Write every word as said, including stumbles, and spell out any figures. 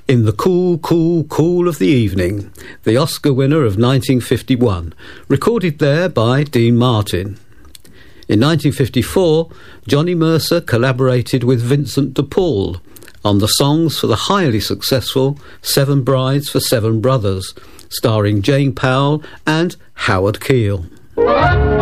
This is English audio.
In the Cool, Cool, Cool of the Evening, the Oscar winner of nineteen fifty-one, recorded there by Dean Martin. In nineteen fifty-four, Johnny Mercer collaborated with Vincent de Paul on the songs for the highly successful Seven Brides for Seven Brothers, starring Jane Powell and Howard Keel.